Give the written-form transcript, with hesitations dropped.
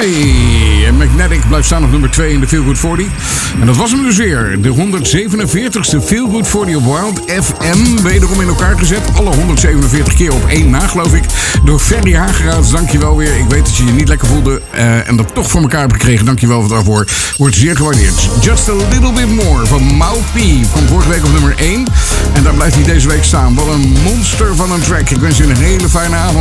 Hey, en Magnetic blijft staan op nummer 2 in de Feel Good 40. En dat was hem dus weer. De 147ste Feel Good 40 op Wild FM. Wederom in elkaar gezet. Alle 147 keer op 1 na, geloof ik. Door Ferdy Hageraad. Dankjewel weer. Ik weet dat je je niet lekker voelde. En dat toch voor elkaar hebt gekregen. Dankjewel daarvoor. Wordt zeer gewaardeerd. Just a Little Bit More van Maupi. Kwam vorige week op nummer 1. En daar blijft hij deze week staan. Wat een monster van een track. Ik wens je een hele fijne avond.